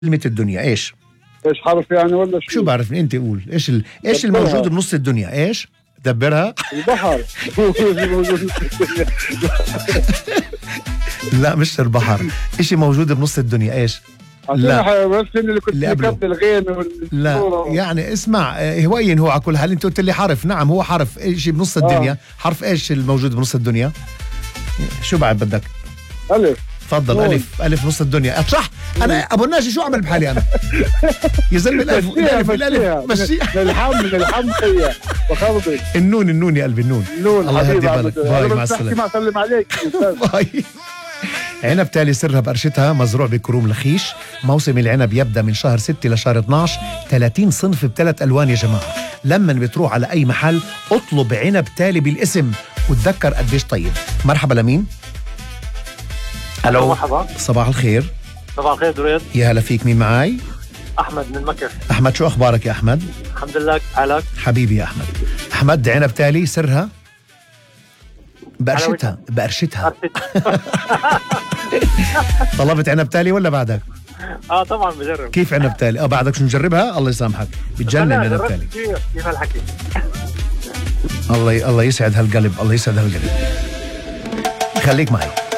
كلمة الدنيا ايش؟ ايش حرف يعني ولا شو بعرفني انت قول ايش دبرها. الموجود بنص الدنيا؟ ايش؟ دبرها؟ البحر. لا مش البحر، اشي موجود بنص الدنيا ايش؟ لا بس اللي كنت اللي قبله. كتبت الغين لا يعني اسمع هوين هو على كل حال، انت قلت لي حرف، نعم هو حرف شيء بنص الدنيا. حرف ايش الموجود بنص الدنيا؟ شو بعد بدك؟ الف. تفضل. نون. الف نص الدنيا. صح. انا ابو الناجي شو اعمل بحالي انا؟ يا زلمه الالف مشيها. من الحم خيا وخربي. النون يا قلبي النون. الله يهدي بالك. باي مع السلامه. ما اسلم عليك. باي. عنب تالي سرها بقرشتها، مزروع بكروم لخيش. موسم العنب يبدأ من شهر 6 لشهر 12. 30 صنف ب3 ألوان يا جماعة. لما بتروح على أي محل اطلب عنب تالي بالاسم وتذكر قديش طيب. مرحبا لمين؟ الو مرحبا. صباح الخير. صباح الخير دريد. يا هلا فيك، مين معاي؟ احمد من مكة. أحمد شو أخبارك يا أحمد؟ الحمد لله، كيف حالك؟ حبيبي يا أحمد. أحمد عنب تالي سرها بقرشتها. طلبت عنب تالي ولا بعدك؟ طبعا بجرب. كيف عنب تالي؟ بعدك شو نجربها؟ الله يسامحك، بتجنن عنب تالي. كيف هالحكي؟ الله يسعد هالقلب، الله يسعد هالقلب. خليك معي.